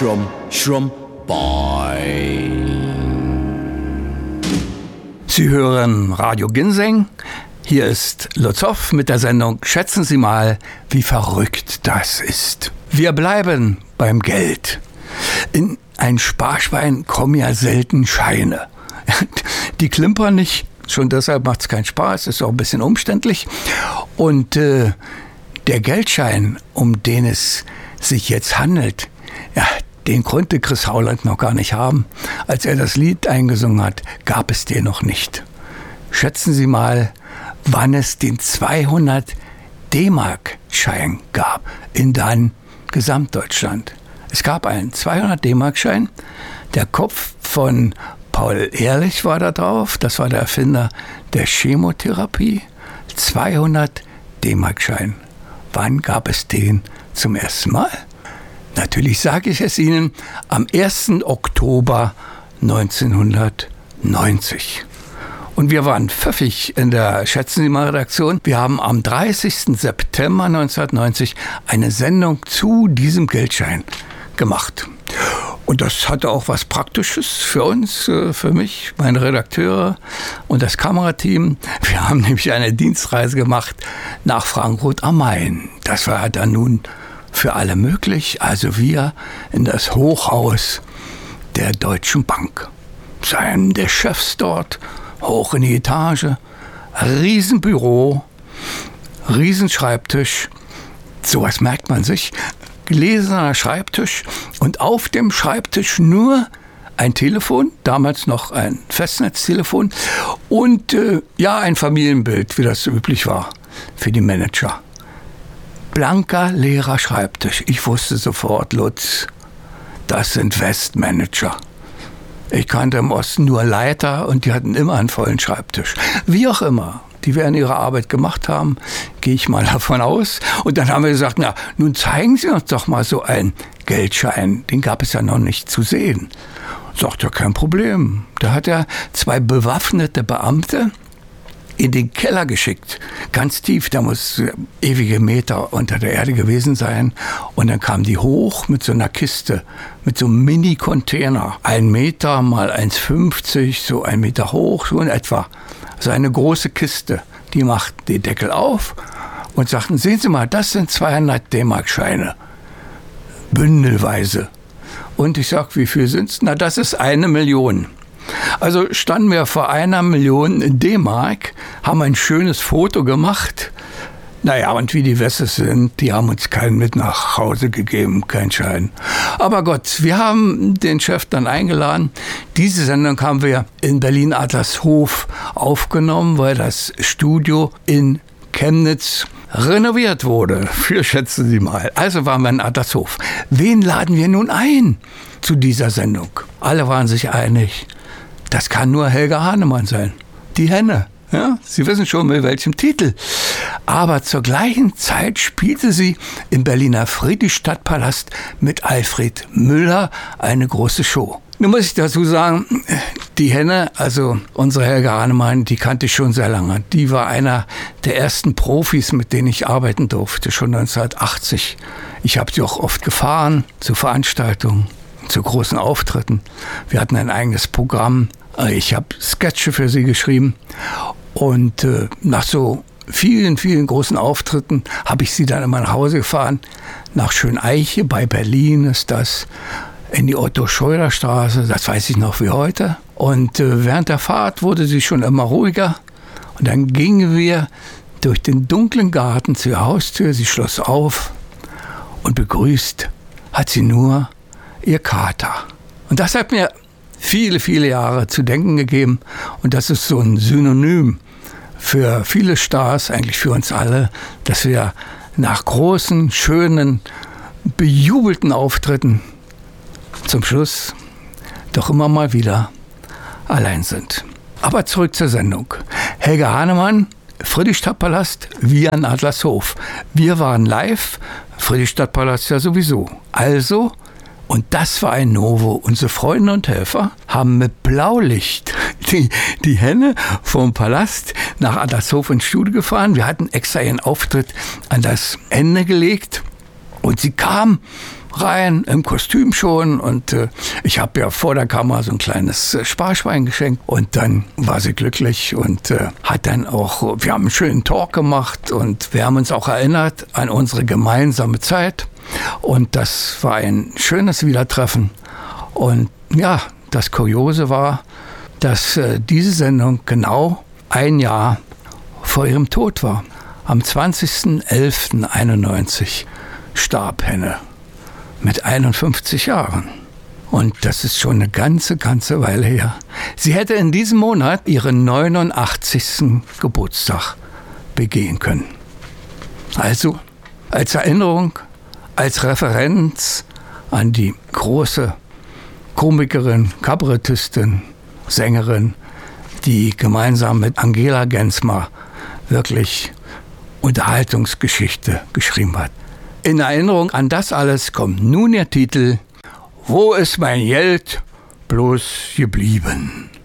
Schrumm, schrumm, boing. Sie hören Radio Ginseng. Hier ist Lutz Hoff mit der Sendung Schätzen Sie mal, wie verrückt das ist. Wir bleiben beim Geld. In ein Sparschwein kommen ja selten Scheine. Die klimpern nicht, schon deshalb macht es keinen Spaß, ist auch ein bisschen umständlich. Und der Geldschein, um den es sich jetzt handelt, ja, den konnte Chris Howland noch gar nicht haben. Als er das Lied eingesungen hat, gab es den noch nicht. Schätzen Sie mal, wann es den 200 D-Mark-Schein gab in dann Gesamtdeutschland. Es gab einen 200 D-Mark-Schein. Der Kopf von Paul Ehrlich war da drauf. Das war der Erfinder der Chemotherapie. 200 D-Mark-Schein. Wann gab es den zum ersten Mal? Natürlich sage ich es Ihnen, am 1. Oktober 1990. Und wir waren pfiffig in der Schätzen Sie mal Redaktion. Wir haben am 30. September 1990 eine Sendung zu diesem Geldschein gemacht. Und das hatte auch was Praktisches für uns, für mich, meine Redakteure und das Kamerateam. Wir haben nämlich eine Dienstreise gemacht nach Frankfurt am Main. Das war dann nun für alle möglich. Also wir in das Hochhaus der Deutschen Bank. Sein der Chefs dort, hoch in die Etage, Riesenbüro, Riesenschreibtisch. Sowas merkt man sich. Gläserner Schreibtisch und auf dem Schreibtisch nur ein Telefon, damals noch ein Festnetztelefon und ein Familienbild, wie das üblich war für die Manager. Blanker, leerer Schreibtisch. Ich wusste sofort, Lutz, das sind Westmanager. Ich kannte im Osten nur Leiter und die hatten immer einen vollen Schreibtisch. Wie auch immer. Die werden ihre Arbeit gemacht haben, gehe ich mal davon aus. Und dann haben wir gesagt, na, nun zeigen Sie uns doch mal so einen Geldschein. Den gab es ja noch nicht zu sehen. Sagt ja, kein Problem. Da hat er 2 bewaffnete Beamte in den Keller geschickt. Ganz tief, da muss ewige Meter unter der Erde gewesen sein. Und dann kamen die hoch mit so einer Kiste, mit so einem Mini-Container. 1 Meter mal 1,50, so 1 Meter hoch, so in etwa. So eine große Kiste. Die machten den Deckel auf und sagten, sehen Sie mal, das sind 200 D-Mark-Scheine. Bündelweise. Und ich sag, wie viel sind's? Na, das ist 1 Million. Also standen wir vor 1 Million D-Mark, haben ein schönes Foto gemacht. Naja, und wie die Wesses sind, die haben uns keinen mit nach Hause gegeben, keinen Schein. Aber Gott, wir haben den Chef dann eingeladen. Diese Sendung haben wir in Berlin-Adlershof aufgenommen, weil das Studio in Chemnitz renoviert wurde. Für schätzen Sie mal. Also waren wir in Adlershof. Wen laden wir nun ein zu dieser Sendung? Alle waren sich einig, das kann nur Helga Hahnemann sein. Die Henne. Ja, Sie wissen schon mit welchem Titel. Aber zur gleichen Zeit spielte sie im Berliner Friedrichstadtpalast mit Alfred Müller eine große Show. Nun muss ich dazu sagen, die Henne, also unsere Helga Hahnemann, die kannte ich schon sehr lange. Die war einer der ersten Profis, mit denen ich arbeiten durfte, schon 1980. Ich habe sie auch oft gefahren zu Veranstaltungen, zu großen Auftritten. Wir hatten ein eigenes Programm. Ich habe Sketche für sie geschrieben. Und nach so vielen, vielen großen Auftritten habe ich sie dann immer nach Hause gefahren. Nach Schöneiche bei Berlin ist das, in die Otto-Scheurer-Straße, das weiß ich noch wie heute. Und während der Fahrt wurde sie schon immer ruhiger. Und dann gingen wir durch den dunklen Garten zu ihrer Haustür. Sie schloss auf und begrüßt hat sie nur ihr Kater. Und das hat mir viele, viele Jahre zu denken gegeben. Und das ist so ein Synonym für viele Stars, eigentlich für uns alle, dass wir nach großen, schönen, bejubelten Auftritten zum Schluss doch immer mal wieder allein sind. Aber zurück zur Sendung. Helga Hahnemann, Friedrichstadtpalast, wir in Adlershof. Wir waren live, Friedrichstadtpalast ja sowieso. Also, und das war ein Novo. Unsere Freunde und Helfer haben mit Blaulicht die Henne vom Palast nach Adlershof ins Studio gefahren. Wir hatten extra ihren Auftritt an das Ende gelegt. Und sie kam rein, im Kostüm schon. Und ich habe ja vor der Kamera so ein kleines Sparschwein geschenkt. Und dann war sie glücklich und hat dann auch, wir haben einen schönen Talk gemacht und wir haben uns auch erinnert an unsere gemeinsame Zeit. Und das war ein schönes Wiedertreffen. Und ja, das Kuriose war, dass diese Sendung genau ein Jahr vor ihrem Tod war. Am 20.11.91 starb Henne mit 51 Jahren. Und das ist schon eine ganze Weile her. Sie hätte in diesem Monat ihren 89. Geburtstag begehen können. Also als Erinnerung, als Referenz an die große Komikerin, Kabarettistin, Sängerin, die gemeinsam mit Angela Gensmer wirklich Unterhaltungsgeschichte geschrieben hat. In Erinnerung an das alles kommt nun der Titel »Wo ist mein Geld bloß geblieben?«